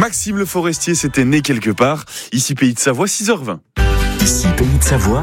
Maxime Le Forestier s'était né quelque part. Ici Pays de Savoie, 6h20. Ici Pays de Savoie,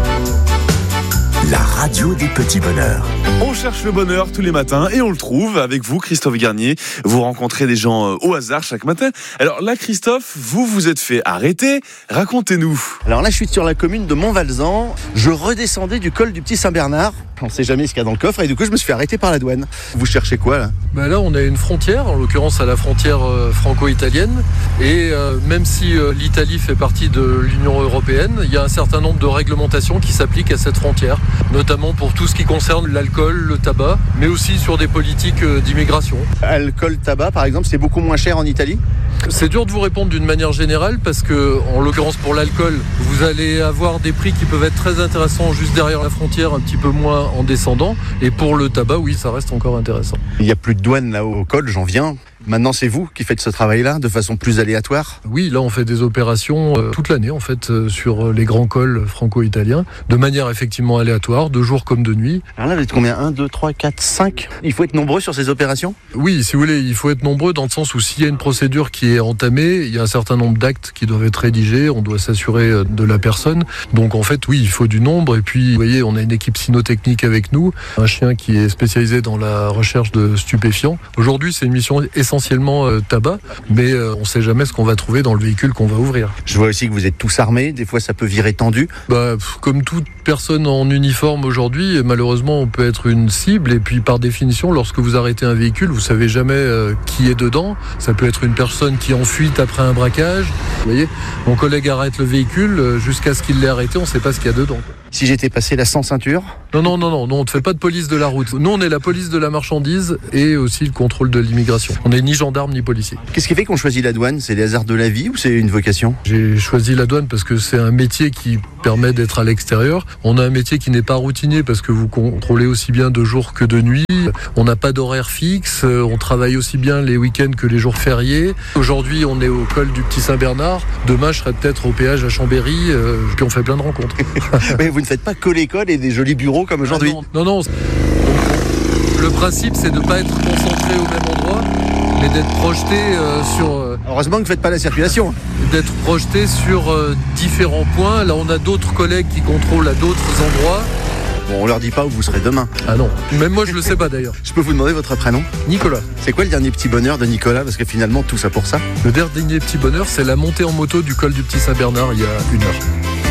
la radio des petits bonheurs. On cherche le bonheur tous les matins et on le trouve avec vous, Christophe Garnier. Vous rencontrez des gens au hasard chaque matin. Alors là, Christophe, vous vous êtes fait arrêter. Racontez-nous. Alors là, je suis sur la commune de Montvalzan. Je redescendais du col du Petit Saint-Bernard. On ne sait jamais ce qu'il y a dans le coffre et du coup, je me suis fait arrêter par la douane. Vous cherchez quoi là ? Là, on a une frontière, en l'occurrence à la frontière franco-italienne. Et même si l'Italie fait partie de l'Union européenne, il y a un certain nombre de réglementations qui s'appliquent à cette frontière, notamment pour tout ce qui concerne l'alcool, le tabac, mais aussi sur des politiques d'immigration. Alcool, tabac, par exemple, c'est beaucoup moins cher en Italie ? C'est dur de vous répondre d'une manière générale parce que, en l'occurrence pour l'alcool, vous allez avoir des prix qui peuvent être très intéressants juste derrière la frontière, un petit peu moins en descendant. Et pour le tabac, oui, ça reste encore intéressant. Il n'y a plus de douane là au col, j'en viens. Maintenant, c'est vous qui faites ce travail-là de façon plus aléatoire ? Oui, là, on fait des opérations toute l'année, en fait, sur les grands cols franco-italiens, de manière effectivement aléatoire, de jour comme de nuit. Alors là, vous êtes combien ? 1, 2, 3, 4, 5 ? Il faut être nombreux sur ces opérations ? Oui, si vous voulez, il faut être nombreux dans le sens où s'il y a une procédure qui est entamée, il y a un certain nombre d'actes qui doivent être rédigés, on doit s'assurer de la personne. Donc, en fait, oui, il faut du nombre. Et puis, vous voyez, on a une équipe cynotechnique avec nous, un chien qui est spécialisé dans la recherche de stupéfiants. Aujourd'hui, c'est une mission essentiellement tabac, mais on ne sait jamais ce qu'on va trouver dans le véhicule qu'on va ouvrir. Je vois aussi que vous êtes tous armés, des fois ça peut virer tendu. Comme toute personne en uniforme aujourd'hui, malheureusement on peut être une cible, et puis par définition, lorsque vous arrêtez un véhicule, vous savez jamais qui est dedans. Ça peut être une personne qui est en fuite après un braquage. Vous voyez, mon collègue arrête le véhicule, jusqu'à ce qu'il l'ait arrêté, on ne sait pas ce qu'il y a dedans. Si j'étais passé là sans ceinture ? Non, on ne fait pas de police de la route. Nous, on est la police de la marchandise et aussi le contrôle de l'immigration. On n'est ni gendarme ni policier. Qu'est-ce qui fait qu'on choisit la douane ? C'est les hasards de la vie ou c'est une vocation ? J'ai choisi la douane parce que c'est un métier qui permet d'être à l'extérieur. On a un métier qui n'est pas routinier parce que vous contrôlez aussi bien de jour que de nuit. On n'a pas d'horaire fixe. On travaille aussi bien les week-ends que les jours fériés. Aujourd'hui, on est au col du Petit Saint-Bernard. Demain, je serai peut-être au péage à Chambéry. Puis on fait plein de rencontres. Mais vous ne faites pas que l'école et des jolis bureaux comme aujourd'hui. Non. Donc, le principe, c'est de ne pas être concentré au même endroit, mais d'être projeté sur... Heureusement que vous ne faites pas la circulation. D'être projeté sur différents points. Là, on a d'autres collègues qui contrôlent à d'autres endroits. Bon, on leur dit pas où vous serez demain. Ah non, même moi je le sais pas d'ailleurs. Je peux vous demander votre prénom ? Nicolas. C'est quoi le dernier petit bonheur de Nicolas ? Parce que finalement, tout ça pour ça. Le dernier petit bonheur, c'est la montée en moto du col du Petit Saint-Bernard il y a 1 heure.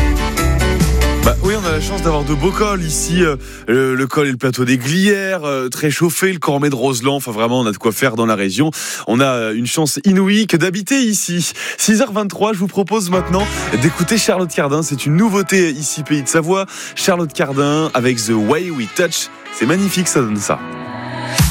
Oui, on a la chance d'avoir de beaux cols ici, le col et le plateau des Glières, très chauffé, le Cormet de Roseland, enfin vraiment on a de quoi faire dans la région. On a une chance inouïe que d'habiter ici. 6h23, je vous propose maintenant d'écouter Charlotte Cardin, c'est une nouveauté ici Pays de Savoie. Charlotte Cardin avec The Way We Touch, c'est magnifique, ça donne ça.